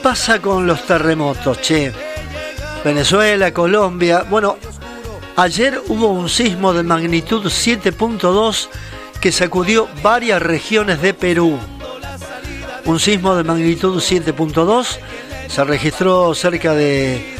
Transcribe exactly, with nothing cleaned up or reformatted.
pasa con los terremotos, che? Venezuela, Colombia. Bueno, ayer hubo un sismo de magnitud siete punto dos que sacudió varias regiones de Perú. Un sismo de magnitud siete punto dos se registró cerca de